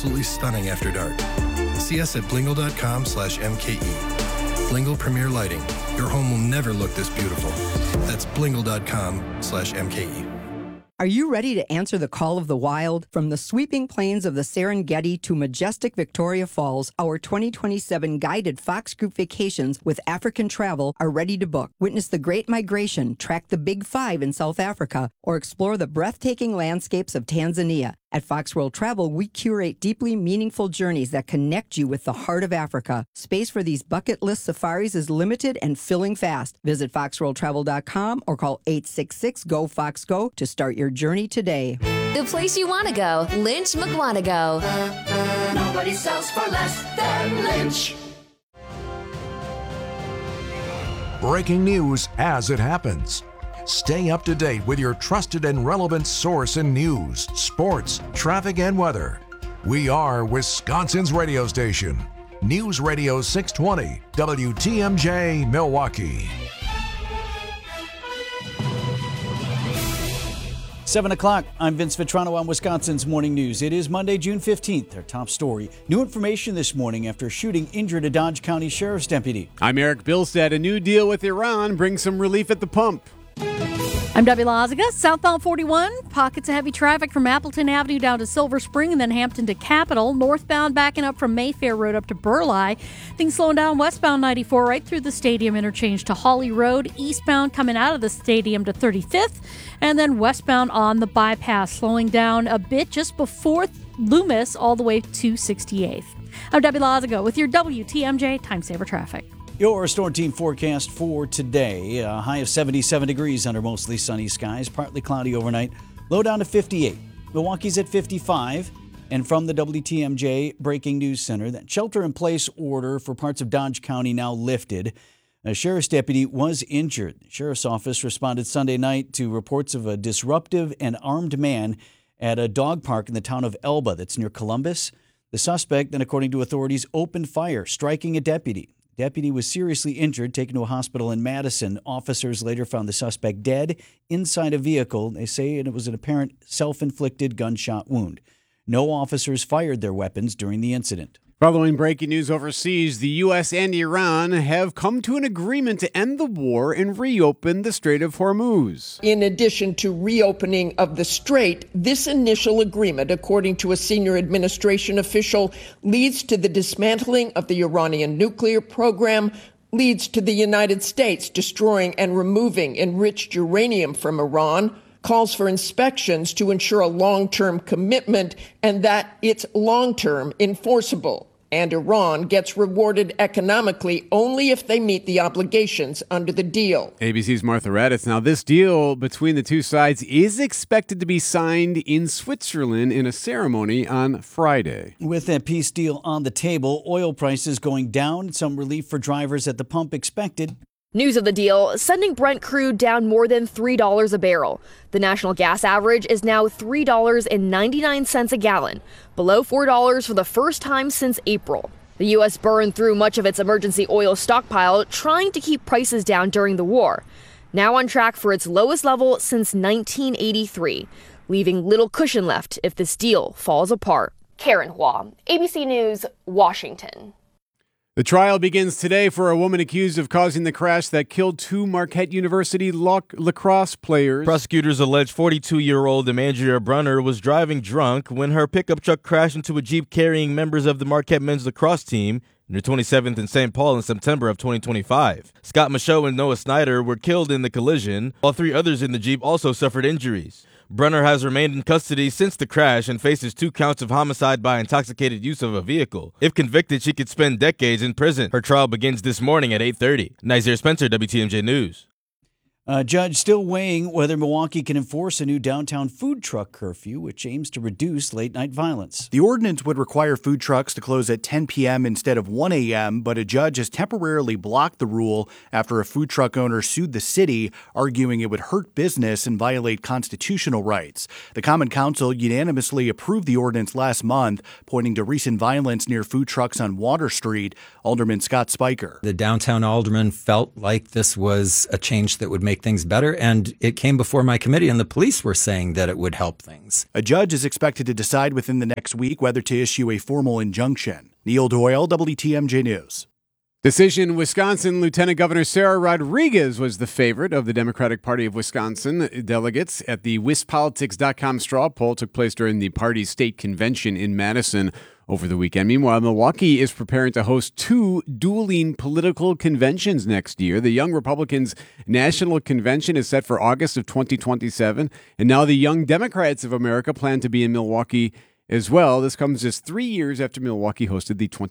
Absolutely stunning after dark. See us at blingle.com/MKE. Blingle Premier Lighting. Your home will never look this beautiful. That's blingle.com/MKE. Are you ready to answer the call of the wild? From the sweeping plains of the Serengeti to majestic Victoria Falls, our 2027 guided Fox Group vacations with African Travel are ready to book. Witness the Great Migration, track the Big Five in South Africa, or explore the breathtaking landscapes of Tanzania. At Fox World Travel, we curate deeply meaningful journeys that connect you with the heart of Africa. Space for these bucket list safaris is limited and filling fast. Visit foxworldtravel.com or call 866-GO-FOX-GO to start your journey today. The place you want to go, Lynch McWanago. Nobody sells for less than Lynch. Breaking news as it happens. Stay up to date with your trusted and relevant source in news, sports, traffic, and weather. We are Wisconsin's radio station. News Radio 620, WTMJ, Milwaukee. 7 o'clock, I'm Vince Vitrano on Wisconsin's Morning News. It is Monday, June 15th, our top story. New information this morning after a shooting injured a Dodge County Sheriff's deputy. I'm Eric Bilstead. A new deal with Iran brings some relief at the pump. I'm Debbie Loziga. Southbound 41, pockets of heavy traffic from Appleton Avenue down to Silver Spring and then Hampton to Capitol. Northbound backing up from Mayfair Road up to Burleigh. Things slowing down westbound 94 right through the stadium interchange to Hawley Road. Eastbound coming out of the stadium to 35th. And then westbound on the bypass, slowing down a bit just before Loomis all the way to 68th. I'm Debbie Loziga with your WTMJ Time Saver Traffic. Your Storm Team forecast for today, a high of 77 degrees under mostly sunny skies, partly cloudy overnight, low down to 58. Milwaukee's at 55. And from the WTMJ Breaking News Center, that shelter-in-place order for parts of Dodge County now lifted. A sheriff's deputy was injured. The sheriff's office responded Sunday night to reports of a disruptive and armed man at a dog park in the town of Elba that's near Columbus. The suspect then, according to authorities, opened fire, striking a deputy. Deputy was seriously injured, taken to a hospital in Madison. Officers later found the suspect dead inside a vehicle. They say it was an apparent self-inflicted gunshot wound. No officers fired their weapons during the incident. Following breaking news overseas, the U.S. and Iran have come to an agreement to end the war and reopen the Strait of Hormuz. In addition to reopening of the strait, this initial agreement, according to a senior administration official, leads to the dismantling of the Iranian nuclear program, leads to the United States destroying and removing enriched uranium from Iran, calls for inspections to ensure a long-term commitment and that it's long-term enforceable. And Iran gets rewarded economically only if they meet the obligations under the deal. ABC's Martha Raddatz. Now, this deal between the two sides is expected to be signed in Switzerland in a ceremony on Friday. With that peace deal on the table, oil prices going down, some relief for drivers at the pump expected. News of the deal, sending Brent crude down more than $3 a barrel. The national gas average is now $3.99 a gallon, below $4 for the first time since April. The U.S. burned through much of its emergency oil stockpile, trying to keep prices down during the war. Now on track for its lowest level since 1983, leaving little cushion left if this deal falls apart. Karen Hua, ABC News, Washington. The trial begins today for a woman accused of causing the crash that killed two Marquette University lacrosse players. Prosecutors allege 42-year-old Amandria Brunner was driving drunk when her pickup truck crashed into a Jeep carrying members of the Marquette men's lacrosse team near 27th and St. Paul in September of 2025. Scott Michaud and Noah Snyder were killed in the collision, while three others in the Jeep also suffered injuries. Brunner has remained in custody since the crash and faces 2 counts of homicide by intoxicated use of a vehicle. If convicted, she could spend decades in prison. Her trial begins this morning at 8:30. Nazir Spencer, WTMJ News. A judge still weighing whether Milwaukee can enforce a new downtown food truck curfew, which aims to reduce late-night violence. The ordinance would require food trucks to close at 10 p.m. instead of 1 a.m., but a judge has temporarily blocked the rule after a food truck owner sued the city, arguing it would hurt business and violate constitutional rights. The Common Council unanimously approved the ordinance last month, pointing to recent violence near food trucks on Water Street. Alderman Scott Spiker. The downtown alderman felt like this was a change that would make make things better. And it came before my committee, and the police were saying that it would help things. A judge is expected to decide within the next week whether to issue a formal injunction. Neil Doyle, WTMJ News. Decision, Wisconsin Lieutenant Governor Sarah Rodriguez was the favorite of the Democratic Party of Wisconsin delegates at the WisPolitics.com straw poll. Took place during the party's state convention in Madison over the weekend. Meanwhile, Milwaukee is preparing to host 2 dueling political conventions next year. The Young Republicans' National Convention is set for August of 2027, and now the Young Democrats of America plan to be in Milwaukee as well. This comes just 3 years after Milwaukee hosted the